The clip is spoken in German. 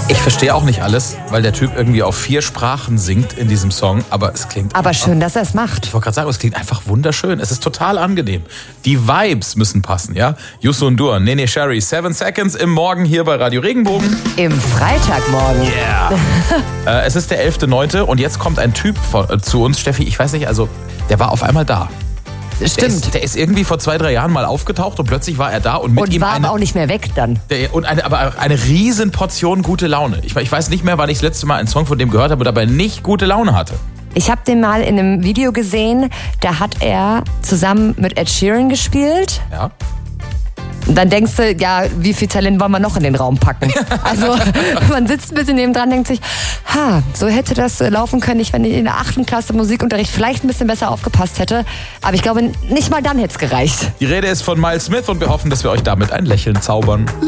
Ich verstehe auch nicht alles, weil der Typ irgendwie auf 4 Sprachen singt in diesem Song, aber es klingt... Aber schön, dass er es macht. Ich wollte gerade sagen, es klingt einfach wunderschön. Es ist total angenehm. Die Vibes müssen passen, ja? Yusun Dur, Nene Sherry, 7 Seconds im Morgen hier bei Radio Regenbogen. Im Freitagmorgen. Yeah. Es ist der 11.9. und jetzt kommt ein Typ zu uns, Steffi, ich weiß nicht, also der war auf einmal da. Stimmt. Der ist irgendwie vor 2-3 Jahren mal aufgetaucht und plötzlich war er da und mit ihm war aber auch nicht mehr weg dann. Aber eine riesen Portion gute Laune. Ich weiß nicht mehr, wann ich das letzte Mal einen Song von dem gehört habe und dabei nicht gute Laune hatte. Ich habe den mal in einem Video gesehen, da hat er zusammen mit Ed Sheeran gespielt. Ja. Und dann denkst du, ja, wie viel Talent wollen wir noch in den Raum packen? Also man sitzt ein bisschen nebendran, denkt sich, so hätte das laufen können, wenn ich in der 8. Klasse Musikunterricht vielleicht ein bisschen besser aufgepasst hätte. Aber ich glaube, nicht mal dann hätte es gereicht. Die Rede ist von Miles Smith und wir hoffen, dass wir euch damit ein Lächeln zaubern.